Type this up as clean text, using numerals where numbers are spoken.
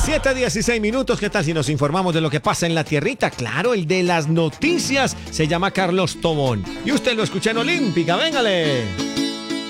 7:16. ¿Qué tal si nos informamos de lo que pasa en la tierrita? Claro, el de las noticias se llama Carlos Tobón. Y usted lo escucha en Olímpica, véngale.